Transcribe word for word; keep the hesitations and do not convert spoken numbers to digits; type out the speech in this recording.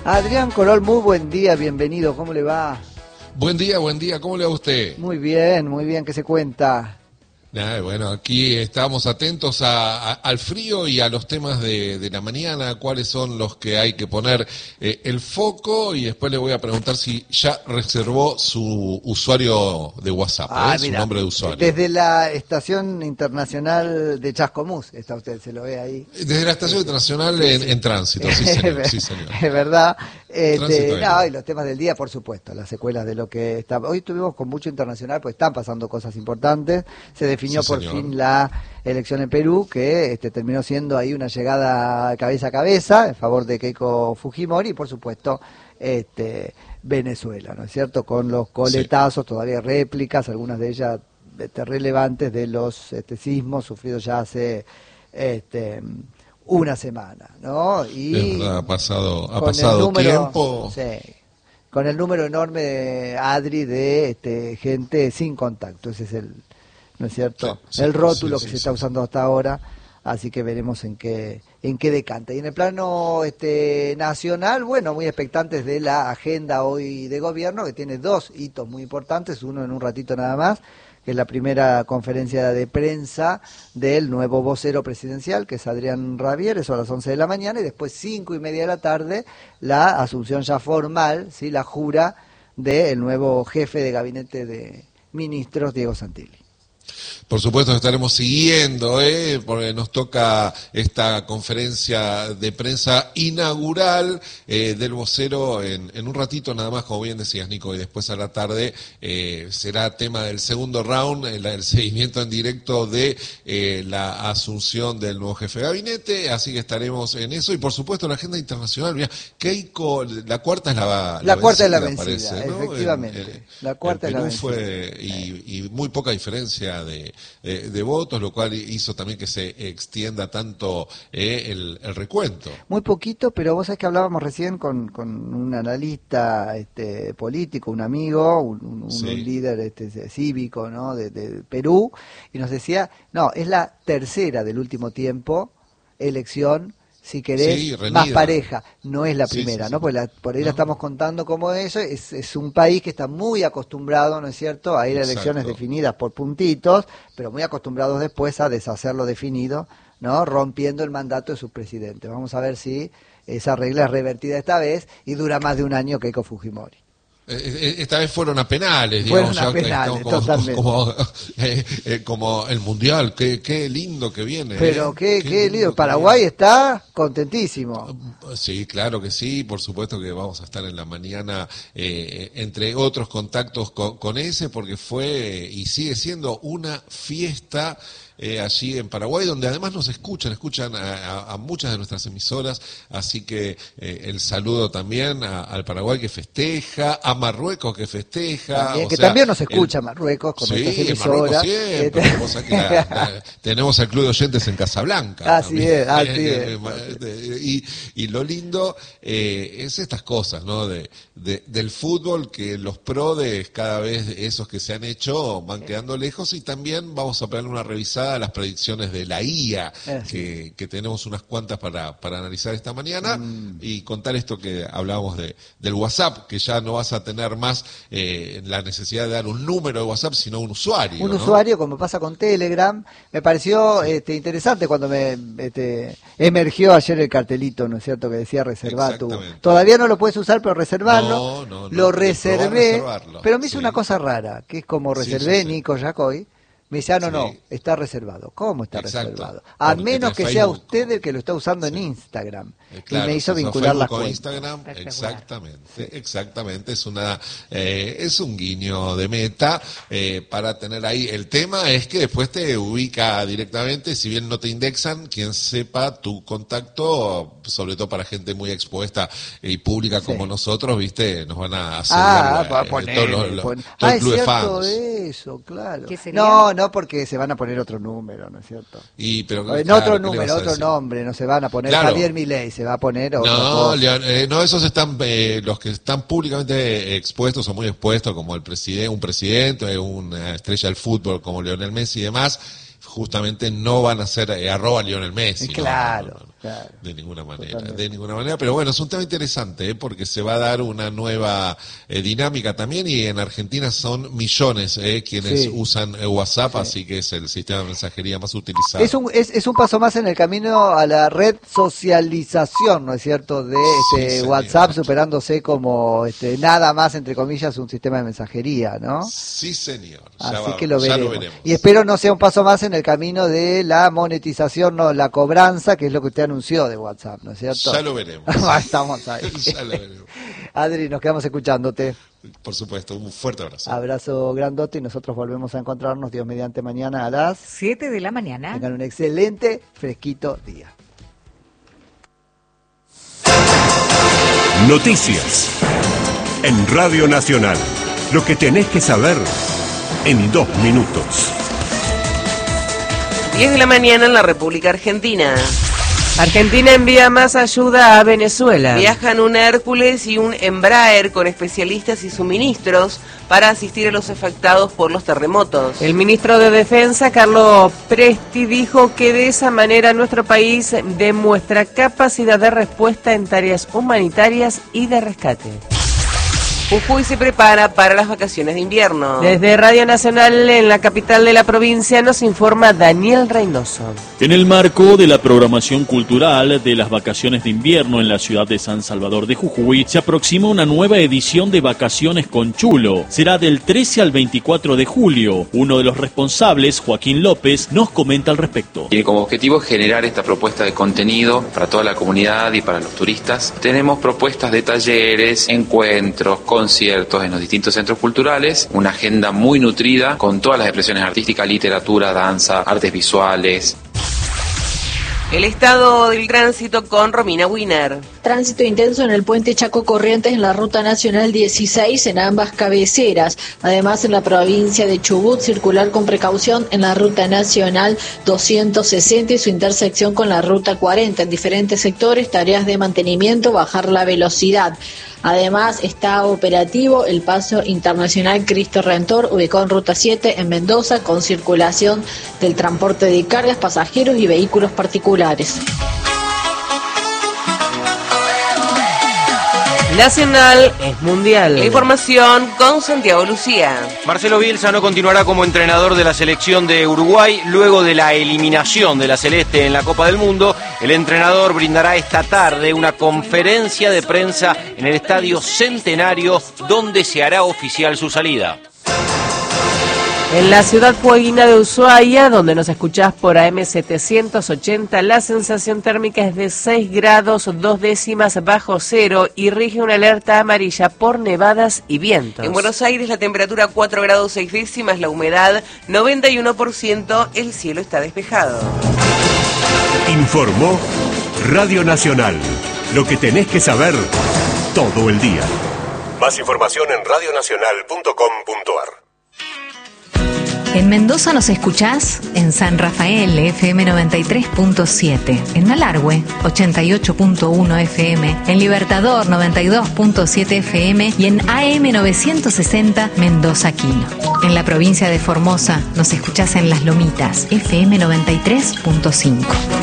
Adrián Corol, muy buen día, bienvenido, ¿cómo le va? Buen día, buen día, ¿cómo le va a usted? Muy bien, muy bien, ¿qué se cuenta? Nah, bueno, aquí estamos atentos a, a, al frío y a los temas de, de la mañana, cuáles son los que hay que poner eh, el foco, y después le voy a preguntar si ya reservó su usuario de WhatsApp, Ah, ¿eh? mira, Su nombre de usuario. Desde la Estación Internacional de Chascomús, está usted, se lo ve ahí. Desde la Estación Internacional en, en tránsito, sí señor, sí señor. Es verdad. Este, Tránsito no, y los temas del día, por supuesto, las secuelas de lo que está. Hoy estuvimos con mucho internacional, pues están pasando cosas importantes. Se definió Sí, por señor. fin la elección en Perú, que este, terminó siendo ahí una llegada cabeza a cabeza en favor de Keiko Fujimori, y por supuesto este, Venezuela, ¿no es cierto? Con los coletazos, sí. Todavía réplicas, algunas de ellas este, relevantes de los este, sismos sufridos ya hace este, una semana, ¿no? Y es verdad, ha pasado, ha pasado número, tiempo. Sí, con el número enorme de Adri de este, gente sin contacto, ese es el, ¿no es cierto? Sí, el rótulo sí, sí, que se sí, está usando sí. hasta ahora, así que veremos en qué en qué decanta. Y en el plano este nacional, bueno, muy expectantes de la agenda hoy de gobierno, que tiene dos hitos muy importantes, uno en un ratito nada más, que es la primera conferencia de prensa del nuevo vocero presidencial, que es Adrián Rabier, eso a las once de la mañana, y después cinco y media de la tarde, la asunción ya formal, ¿sí? La jura del nuevo jefe de gabinete de ministros, Diego Santilli. Por supuesto que estaremos siguiendo, ¿eh? Porque nos toca esta conferencia de prensa inaugural eh, del vocero en, en un ratito nada más, como bien decías, Nico, y después a la tarde eh, será tema del segundo round, el, el seguimiento en directo de eh, la asunción del nuevo jefe de gabinete, así que estaremos en eso, y por supuesto la agenda internacional. Mira, Keiko, la cuarta es la, la, la cuarta vencida, es la vencida, parece, ¿no? efectivamente. En, en, la cuarta en Perú es la vencida. Fue, y, y muy poca diferencia de De, de votos, lo cual hizo también que se extienda tanto eh, el, el recuento. Muy poquito, pero vos sabés que hablábamos recién con, con un analista este, político, un amigo, un, un, sí. un líder este, cívico, ¿no? de, de Perú, y nos decía, no, es la tercera del último tiempo elección, si querés, sí, más pareja, no es la primera, sí, sí, sí. ¿no? Pues la, por ahí no. la estamos contando como eso, es, es un país que está muy acostumbrado, ¿no es cierto?, a ir a elecciones definidas por puntitos, pero muy acostumbrados después a deshacer lo definido, ¿no?, rompiendo el mandato de sus presidentes. Vamos a ver si esa regla es revertida esta vez y dura más de un año Keiko Fujimori. Esta vez fueron a penales, digamos, fueron a ya penales, como, totalmente. Como, eh, eh, como el mundial, qué, qué lindo que viene. Pero eh. qué, qué, qué lindo, Paraguay está contentísimo. Sí, claro que sí, por supuesto que vamos a estar en la mañana, eh, entre otros contactos con, con ese, porque fue y sigue siendo una fiesta Eh, allí en Paraguay, donde además nos escuchan, escuchan a, a, a muchas de nuestras emisoras, así que eh, el saludo también a, al Paraguay que festeja, a Marruecos que festeja. También, o que sea, también nos escucha el, Marruecos con sí, nuestras emisoras. Siempre, este... o sea que la, la, tenemos el Club de Oyentes en Casablanca. Así también. es, así es. Y, y lo lindo eh, es estas cosas, ¿no? De, de, del fútbol, que los prodes, cada vez esos que se han hecho, van quedando lejos, y también vamos a pegarle una revisada a las predicciones de la I A, eh, que, sí. que tenemos unas cuantas para, para analizar esta mañana, mm. y contar esto que hablábamos de, del WhatsApp, que ya no vas a tener más eh, la necesidad de dar un número de WhatsApp, sino un usuario. Un ¿no? usuario, como pasa con Telegram. Me pareció sí. este, interesante cuando me este, emergió ayer el cartelito, ¿no es cierto?, que decía reservar tu... Todavía no lo puedes usar, pero reservarlo. No, no, no, lo reservé, pero me hizo sí. una cosa rara, que es como reservé sí, sí, sí. Nico Yacoy. Me dice, ah, no, sí. no, está reservado. ¿Cómo está Exacto. reservado? A Porque menos que Facebook, sea usted el que lo está usando sí. en Instagram. Eh, claro, y me hizo vincular las cuentas. Instagram, exactamente, sí. exactamente. Es una, eh, es un guiño de Meta eh, para tener ahí. El tema es que después te ubica directamente, si bien no te indexan, quien sepa tu contacto, sobre todo para gente muy expuesta y pública sí. como nosotros, viste, nos van a hacer ah, la, eh, poner, todos los, los, poner. todo ah, el club es de cierto fans. Eso, claro. ¿Qué sería? No, no, porque se van a poner otro número, ¿no es cierto? Y, pero, en claro, otro número, otro nombre, no se van a poner claro. Javier Milei, se va a poner otro. No, Leon, eh, no, esos están, eh, los que están públicamente expuestos o muy expuestos, como el presidente, un presidente, una estrella del fútbol como Lionel Messi y demás, justamente no van a ser eh, arroba Lionel Messi. Claro. No, no, no. Claro, de ninguna manera, totalmente. de ninguna manera. Pero bueno, es un tema interesante, ¿eh? Porque se va a dar una nueva eh, dinámica también, y en Argentina son millones eh, quienes Sí. usan eh, WhatsApp, Sí. así que es el sistema de mensajería más utilizado. Es un, es, es un paso más en el camino a la red socialización, ¿no es cierto?, de este, Sí, señor. WhatsApp, superándose como este, nada más, entre comillas, un sistema de mensajería, ¿no? Sí, señor. Ya Así va- que lo ya veremos. lo veremos. Y espero no sea un paso más en el camino de la monetización, no, la cobranza, que es lo que usted anunció de WhatsApp, ¿no es cierto? Ya lo veremos. Estamos ahí. Ya lo veremos. Adri, nos quedamos escuchándote. Por supuesto, un fuerte abrazo. Abrazo grandote y nosotros volvemos a encontrarnos, Dios mediante, mañana a las... siete de la mañana. Tengan un excelente, fresquito día. Noticias en Radio Nacional. Lo que tenés que saber en dos minutos. diez de la mañana en la República Argentina. Argentina envía más ayuda a Venezuela. Viajan un Hércules y un Embraer con especialistas y suministros para asistir a los afectados por los terremotos. El ministro de Defensa, Carlos Presti, dijo que de esa manera nuestro país demuestra capacidad de respuesta en tareas humanitarias y de rescate. Jujuy se prepara para las vacaciones de invierno. Desde Radio Nacional en la capital de la provincia nos informa Daniel Reynoso. En el marco de la programación cultural de las vacaciones de invierno en la ciudad de San Salvador de Jujuy, se aproxima una nueva edición de Vacaciones con Chulo. Será del trece al veinticuatro de julio. Uno de los responsables, Joaquín López, nos comenta al respecto. Tiene como objetivo generar esta propuesta de contenido para toda la comunidad y para los turistas. Tenemos propuestas de talleres, encuentros, conciertos en los distintos centros culturales, una agenda muy nutrida con todas las expresiones artísticas, literatura, danza, artes visuales. El estado del tránsito con Romina Wiener. Tránsito intenso en el puente Chaco Corrientes en la ruta nacional dieciséis en ambas cabeceras. Además, en la provincia de Chubut, circular con precaución en la ruta nacional doscientos sesenta y su intersección con la ruta cuarenta. En diferentes sectores, tareas de mantenimiento, bajar la velocidad. Además, está operativo el paso internacional Cristo Redentor, ubicado en ruta siete en Mendoza, con circulación del transporte de cargas, pasajeros y vehículos particulares. Nacional es mundial. La información con Santiago Lucía. Marcelo Bielsa no continuará como entrenador de la selección de Uruguay luego de la eliminación de la Celeste en la Copa del Mundo. El entrenador brindará esta tarde una conferencia de prensa en el Estadio Centenario, donde se hará oficial su salida. En la ciudad fueguina de Ushuaia, donde nos escuchás por A M setecientos ochenta, la sensación térmica es de seis grados, dos décimas bajo cero y rige una alerta amarilla por nevadas y vientos. En Buenos Aires la temperatura cuatro grados seis décimas, la humedad noventa y uno por ciento, el cielo está despejado. Informó Radio Nacional. Lo que tenés que saber todo el día. Más información en radio nacional punto com punto ar. En Mendoza nos escuchás en San Rafael, F M noventa y tres punto siete, en Malargüe, ochenta y ocho punto uno F M, en Libertador, noventa y dos punto siete F M y en A M novecientos sesenta Mendoza Quino. En la provincia de Formosa nos escuchás en Las Lomitas, F M noventa y tres punto cinco.